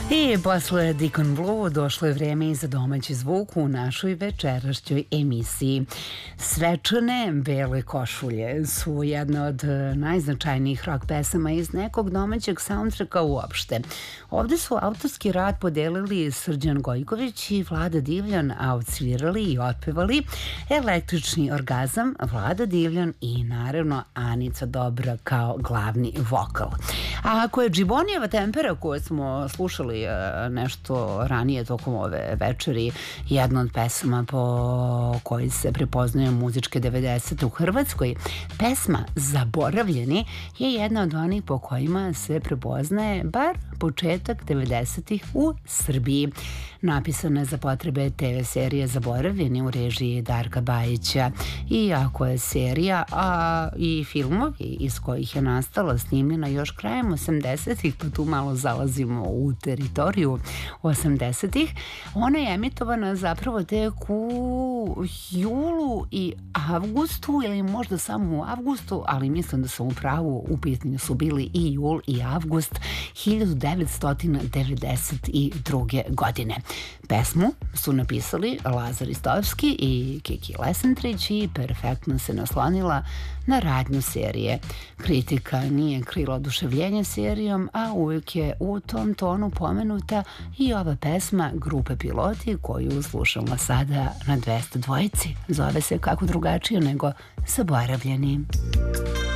I posle Deacon Blue došlo je vreme i za domaći zvuk u našoj večerašnjoj emisiji. Svečane bele košulje su jedna od najznačajnijih rock pesama iz nekog domaćeg soundtracka uopšte. Ovde su autorski rad podelili Srđan Gojković i Vlada Divljan, a odsvirali i otpevali Električni orgazam, Vlada Divljan i naravno Anica Dobra kao glavni vokal. A ako je Džibonijeva tempera koju smo slušali nešto ranije tokom ove večeri, jedna od pesama po kojoj se prepoznaju muzičke 90. u Hrvatskoj, pesma Zaboravljeni je jedna od onih po kojima se prepoznaje bar početak 90. u Srbiji. Napisana je za potrebe TV serije Zaboravljeni u režiji Darka Bajića. Iako je serija, a i filmovi iz kojih je nastala snimljena još krajem 80-ih, pa tu malo zalazimo u teritoriju 80-ih, ona je emitovana zapravo tek u julu i avgustu, ili možda samo u avgustu, ali mislim da sam u pravu, u pitanju su bili i jul i avgust 1992. godine. Pesmu su napisali Lazar Istovski i Kiki Lesantrić i perfektno se naslonila na radnju serije. Kritika nije krila oduševljenje serijom, a uvijek je u tom tonu pomenuta i ova pesma grupe Piloti koju slušamo sada na 202. Zove se kako drugačije nego Zaboravljeni.